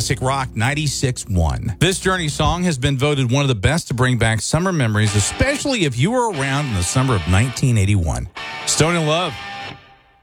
Classic Rock 96.1. This Journey song has been voted one of the best to bring back summer memories, especially if you were around in the summer of 1981. Stone in Love.